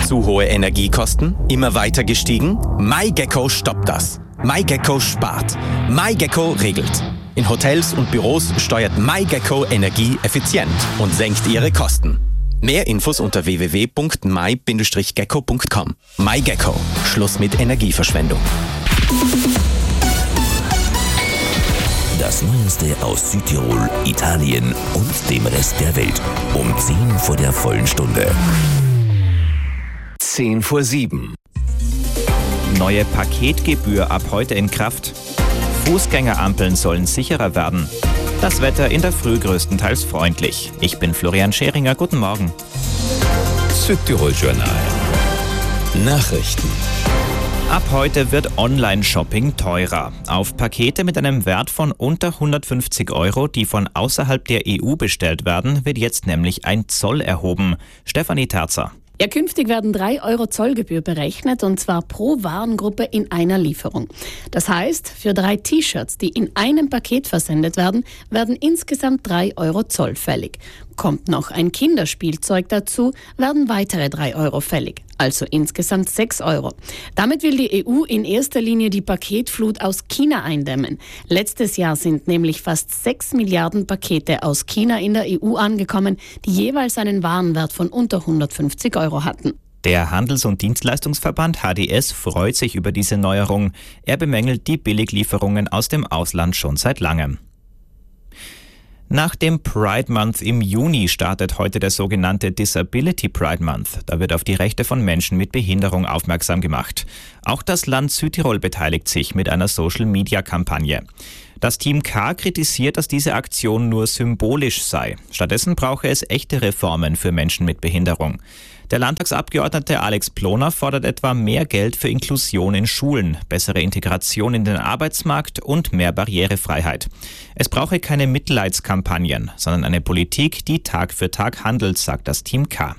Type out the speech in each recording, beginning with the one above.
Zu hohe Energiekosten? Immer weiter gestiegen? MyGecko stoppt das. MyGecko spart. MyGecko regelt. In Hotels und Büros steuert MyGecko Energie effizient und senkt ihre Kosten. Mehr Infos unter www.my-gecko.com. MyGecko. Schluss mit Energieverschwendung. Das Neueste aus Südtirol, Italien und dem Rest der Welt. Um 10 vor der vollen Stunde. 10 vor 7. Neue Paketgebühr ab heute in Kraft. Fußgängerampeln sollen sicherer werden. Das Wetter in der Früh größtenteils freundlich. Ich bin Florian Scheringer. Guten Morgen. Südtirol Journal. Nachrichten. Ab heute wird Online-Shopping teurer. Auf Pakete mit einem Wert von unter 150 €, die von außerhalb der EU bestellt werden, wird jetzt nämlich ein Zoll erhoben. Stefanie Terzer. Ja, künftig werden 3 € Zollgebühr berechnet, und zwar pro Warengruppe in einer Lieferung. Das heißt, für 3 T-Shirts, die in einem Paket versendet werden, werden insgesamt 3 € Zoll fällig. Kommt noch ein Kinderspielzeug dazu, werden weitere 3 € fällig. Also insgesamt 6 €. Damit will die EU in erster Linie die Paketflut aus China eindämmen. Letztes Jahr sind nämlich fast 6 Milliarden Pakete aus China in der EU angekommen, die jeweils einen Warenwert von unter 150 € hatten. Der Handels- und Dienstleistungsverband HDS freut sich über diese Neuerung. Er bemängelt die Billiglieferungen aus dem Ausland schon seit langem. Nach dem Pride Month im Juni startet heute der sogenannte Disability Pride Month. Da wird auf die Rechte von Menschen mit Behinderung aufmerksam gemacht. Auch das Land Südtirol beteiligt sich mit einer Social-Media-Kampagne. Das Team K kritisiert, dass diese Aktion nur symbolisch sei. Stattdessen brauche es echte Reformen für Menschen mit Behinderung. Der Landtagsabgeordnete Alex Ploner fordert etwa mehr Geld für Inklusion in Schulen, bessere Integration in den Arbeitsmarkt und mehr Barrierefreiheit. Es brauche keine Mitleidskampagnen, sondern eine Politik, die Tag für Tag handelt, sagt das Team K.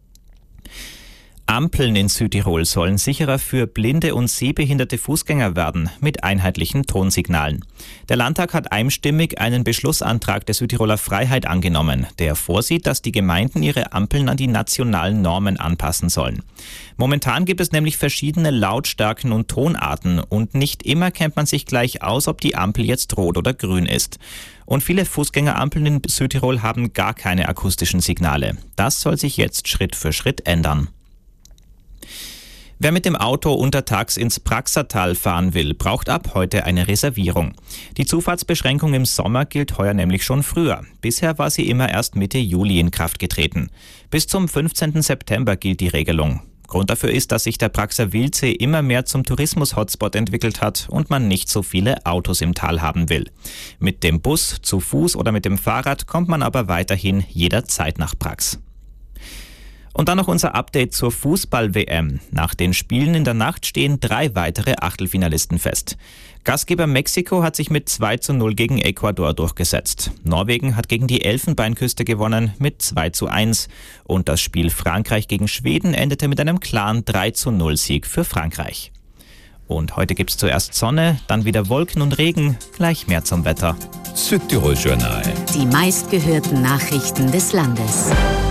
Ampeln in Südtirol sollen sicherer für blinde und sehbehinderte Fußgänger werden, mit einheitlichen Tonsignalen. Der Landtag hat einstimmig einen Beschlussantrag der Südtiroler Freiheit angenommen, der vorsieht, dass die Gemeinden ihre Ampeln an die nationalen Normen anpassen sollen. Momentan gibt es nämlich verschiedene Lautstärken und Tonarten und nicht immer kennt man sich gleich aus, ob die Ampel jetzt rot oder grün ist. Und viele Fußgängerampeln in Südtirol haben gar keine akustischen Signale. Das soll sich jetzt Schritt für Schritt ändern. Wer mit dem Auto untertags ins Praxertal fahren will, braucht ab heute eine Reservierung. Die Zufahrtsbeschränkung im Sommer gilt heuer nämlich schon früher. Bisher war sie immer erst Mitte Juli in Kraft getreten. Bis zum 15. September gilt die Regelung. Grund dafür ist, dass sich der Praxer Wildsee immer mehr zum Tourismus-Hotspot entwickelt hat und man nicht so viele Autos im Tal haben will. Mit dem Bus, zu Fuß oder mit dem Fahrrad kommt man aber weiterhin jederzeit nach Prax. Und dann noch unser Update zur Fußball-WM. Nach den Spielen in der Nacht stehen 3 weitere Achtelfinalisten fest. Gastgeber Mexiko hat sich mit 2:0 gegen Ecuador durchgesetzt. Norwegen hat gegen die Elfenbeinküste gewonnen mit 2:1. Und das Spiel Frankreich gegen Schweden endete mit einem klaren 3:0-Sieg für Frankreich. Und heute gibt's zuerst Sonne, dann wieder Wolken und Regen. Gleich mehr zum Wetter. Südtirol Journal. Die meistgehörten Nachrichten des Landes.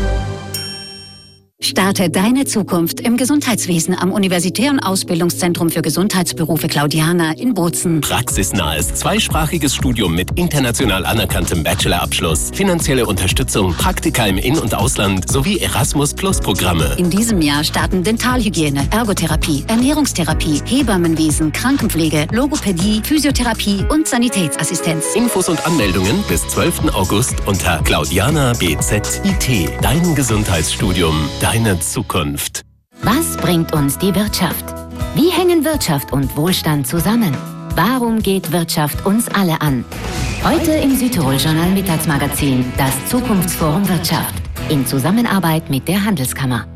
Starte deine Zukunft im Gesundheitswesen am Universitären Ausbildungszentrum für Gesundheitsberufe Claudiana in Bozen. Praxisnahes zweisprachiges Studium mit international anerkanntem Bachelorabschluss, finanzielle Unterstützung, Praktika im In- und Ausland sowie Erasmus-Plus-Programme. In diesem Jahr starten Dentalhygiene, Ergotherapie, Ernährungstherapie, Hebammenwesen, Krankenpflege, Logopädie, Physiotherapie und Sanitätsassistenz. Infos und Anmeldungen bis 12. August unter Claudiana BZIT. Dein Gesundheitsstudium, deine Zukunft. Was bringt uns die Wirtschaft? Wie hängen Wirtschaft und Wohlstand zusammen? Warum geht Wirtschaft uns alle an? Heute im Südtirol Journal Mittagsmagazin das Zukunftsforum Wirtschaft in Zusammenarbeit mit der Handelskammer.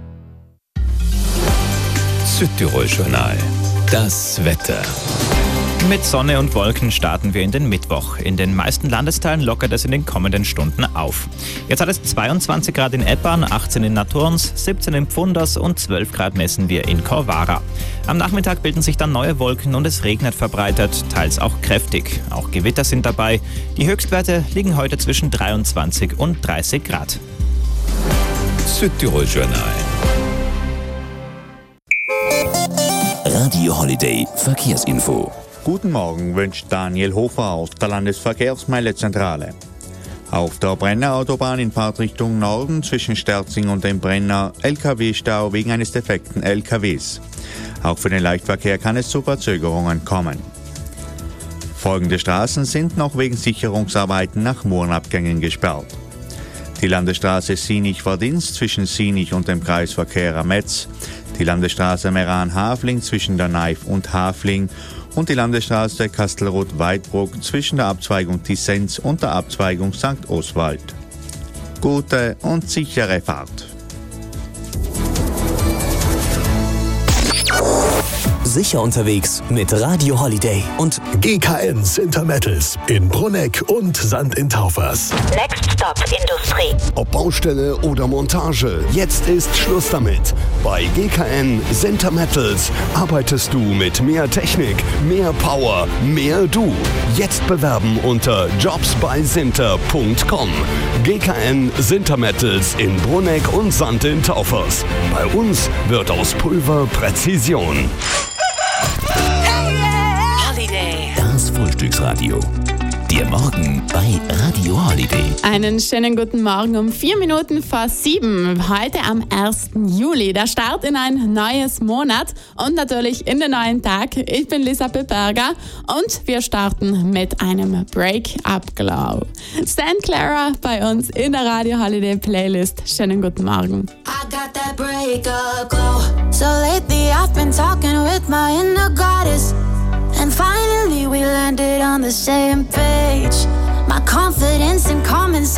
Südtirol Journal. Das Wetter. Mit Sonne und Wolken starten wir in den Mittwoch. In den meisten Landesteilen lockert es in den kommenden Stunden auf. Jetzt hat es 22 Grad in Eppan, 18 in Naturns, 17 in Pfunders und 12 Grad messen wir in Korvara. Am Nachmittag bilden sich dann neue Wolken und es regnet verbreitet, teils auch kräftig. Auch Gewitter sind dabei. Die Höchstwerte liegen heute zwischen 23 und 30 Grad. Südtirol Journal. Radio Holiday Verkehrsinfo. Guten Morgen wünscht Daniel Hofer aus der Landesverkehrsmeilezentrale. Auf der Brenner Autobahn in Fahrtrichtung Norden zwischen Sterzing und dem Brenner LKW-Stau wegen eines defekten LKWs. Auch für den Leichtverkehr kann es zu Verzögerungen kommen. Folgende Straßen sind noch wegen Sicherungsarbeiten nach Murrenabgängen gesperrt. Die Landesstraße Sinich-Verdinst zwischen Sinich und dem Kreisverkehr Metz, die Landesstraße Meran-Hafling zwischen der Neif und Hafling und die Landesstraße Kastelruth-Weidbruck zwischen der Abzweigung Tissenz und der Abzweigung St. Oswald. Gute und sichere Fahrt. Sicher unterwegs mit Radio Holiday und GKN Sintermettels in Brunegg und St. in Taufers. Next Stop Industrie. Ob Baustelle oder Montage, jetzt ist Schluss damit. Bei GKN Sintermettels arbeitest du mit mehr Technik, mehr Power, mehr du. Jetzt bewerben unter jobsbysinter.com. GKN Sintermettels in Brunegg und St. in Taufers. Bei uns wird aus Pulver Präzision. das Frühstücksradio. Der Morgen bei Radio Holiday. Einen schönen guten Morgen um 7:04. Heute am 1. Juli. Der Start in ein neues Monat und natürlich in den neuen Tag. Ich bin Lisa Pipperger und wir starten mit einem Break-Up Glow. Stan Clara bei uns in der Radio Holiday Playlist. Schönen guten Morgen. I got that break-up glow. So lately I've been talking with my inner goddess. And finally we landed on the same page. My confidence and common sense